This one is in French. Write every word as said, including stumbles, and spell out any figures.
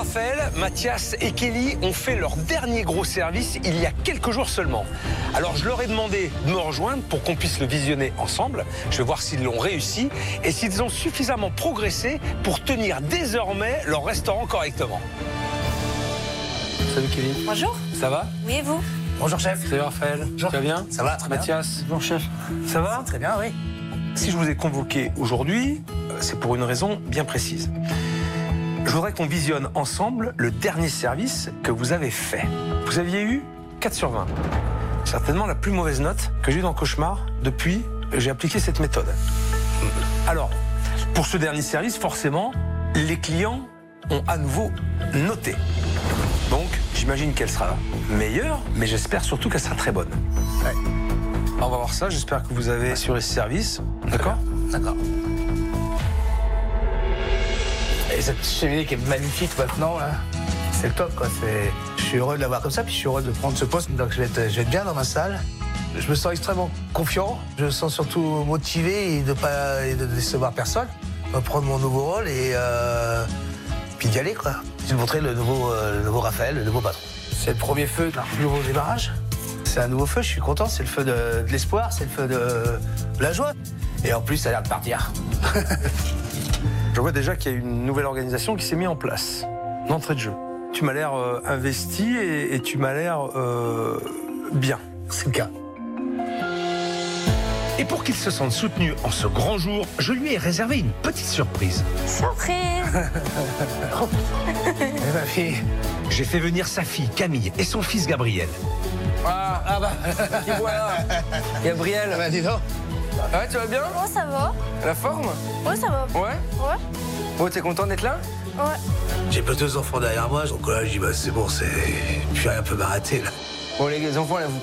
Raphaël, Mathias et Kelly ont fait leur dernier gros service il y a quelques jours seulement. Alors je leur ai demandé de me rejoindre pour qu'on puisse le visionner ensemble. Je vais voir s'ils l'ont réussi et s'ils ont suffisamment progressé pour tenir désormais leur restaurant correctement. Salut Kelly. Bonjour. Ça va? Oui, et vous? Bonjour chef. Salut Raphaël. Bonjour. Tu vas bien? Ça va, très bien. Mathias. Bonjour chef. Ça va? Très bien, oui. Si je vous ai convoqué aujourd'hui, c'est pour une raison bien précise. Je voudrais qu'on visionne ensemble le dernier service que vous avez fait. Vous aviez eu quatre sur vingt. Certainement la plus mauvaise note que j'ai eue dans Cauchemar depuis que j'ai appliqué cette méthode. Alors, pour ce dernier service, forcément, les clients ont à nouveau noté. Donc, j'imagine qu'elle sera meilleure, mais j'espère surtout qu'elle sera très bonne. Ouais. On va voir ça, j'espère que vous avez assuré ce service. D'accord? D'accord. Et cette cheminée qui est magnifique maintenant, là, c'est le top, quoi. C'est... Je suis heureux de l'avoir comme ça, puis je suis heureux de prendre ce poste. Donc je vais être, je vais être bien dans ma salle. Je me sens extrêmement confiant. Je me sens surtout motivé et de pas et de décevoir personne. Je vais prendre mon nouveau rôle et euh, puis d'y aller, quoi. Je vais montrer le nouveau, euh, le nouveau Raphaël, le nouveau patron. C'est le premier feu du nouveau démarrage. C'est un nouveau feu, je suis content. C'est le feu de, de l'espoir, c'est le feu de, de la joie. Et en plus, ça a l'air de partir. Je vois déjà qu'il y a une nouvelle organisation qui s'est mise en place. D'entrée de jeu. Tu m'as l'air euh, investi et, et tu m'as l'air euh, bien. C'est le cas. Et pour qu'il se sente soutenu en ce grand jour, je lui ai réservé une petite surprise. Surprise. Et ma fille. J'ai fait venir sa fille Camille et son fils Gabriel. Ah, ah bah, et voilà, Gabriel. Ah bah dis donc. Ouais, tu vas bien? Oh, ça va. La forme? Ouais, ça va. Ouais. Ouais. Oh, t'es content d'être là? Ouais. J'ai pas deux enfants derrière moi, donc là, je dis, bah c'est bon, c'est. Je suis un peu m'arrêter là. Bon, les enfants, là, vous